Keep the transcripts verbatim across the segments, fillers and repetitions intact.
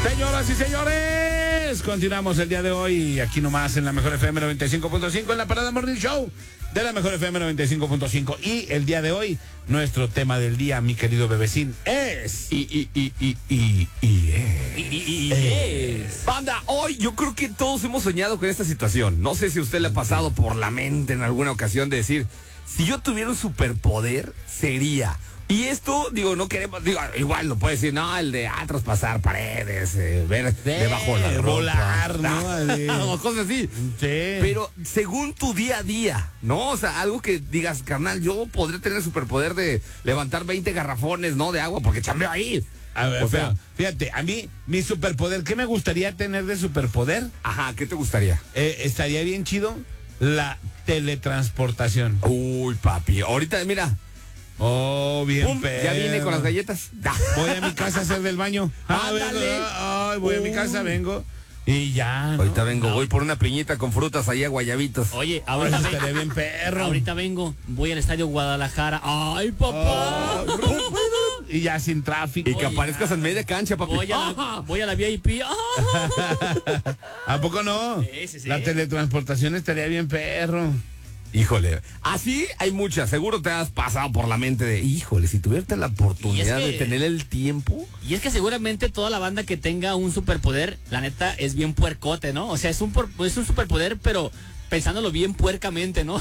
Señoras y señores, continuamos el día de hoy aquí nomás en la Mejor F M noventa y cinco punto cinco en la Parada Morning Show de la Mejor F M noventa y cinco punto cinco. Y el día de hoy, nuestro tema del día, mi querido bebecín, es... Y, y, y, y, y, y, Y, y, y es. Banda, hoy yo creo que todos hemos soñado con esta situación. No sé si a usted le ha pasado por la mente en alguna ocasión de decir, si yo tuviera un superpoder, sería... Y esto, digo, no queremos, digo, igual lo puede decir, no, el de ah, traspasar paredes, eh, ver Sí, debajo de la ropa, volar, ¿no? o cosas así. Sí. Pero según tu día a día, ¿no? O sea, algo que digas, carnal, yo podría tener el superpoder de levantar veinte garrafones, ¿no? De agua, porque chambeo ahí. A ver, O sea, pero, fíjate, a mí, mi superpoder, ¿qué me gustaría tener de superpoder? ajá, ¿qué te gustaría? Eh, estaría bien chido la teletransportación. Uy, papi, ahorita, mira. Oh, bien Pum, ya perro. vine con las galletas. Da. Voy a mi casa a hacer del baño. Ah, Ándale. vengo, ay, voy a mi casa, vengo. Y ya, ¿no? Ahorita vengo, voy por una piñita con frutas ahí a guayabitos. Oye, Pues ahorita, ven- estaría bien perro. ahorita vengo, voy al estadio Guadalajara. ¡Ay, papá! Oh, y ya sin tráfico. Y que Oye, aparezcas en media cancha, papi. Voy a la, voy a la V I P. ¡Ah! ¿A poco no? Sí, sí, sí. La teletransportación estaría bien perro. Híjole, así hay muchas. Seguro te has pasado por la mente de, híjole, si tuviera la oportunidad Y es de que- tener el tiempo. Y es que seguramente toda la banda que tenga un superpoder, la neta, es bien puercote, ¿no? O sea, es un, por- es un superpoder, pero pensándolo bien puercamente, ¿no?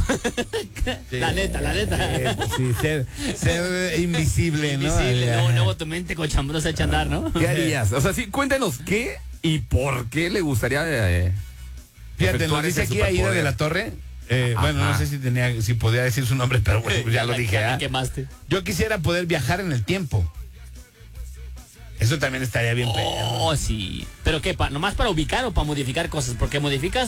La neta, la neta. Eh, sí, ser, ser invisible, ¿no? Invisible, Ajá. luego, luego tu mente cochambrosa echa a andar, ¿no? ¿Qué harías? O sea, sí, cuéntanos qué y por qué le gustaría. Eh, Fíjate, efectuar nos dice ese aquí Aida superpoder. de la Torre. eh, Ajá. bueno, no sé si tenía, si podía decir su nombre, pero bueno, pues ya lo dije. Ya me ¿ah? quemaste. Yo quisiera poder viajar en el tiempo. Eso también estaría bien perro. Oh, sí. ¿Pero qué? Pa, ¿Nomás para ubicar o para modificar cosas? Porque modificas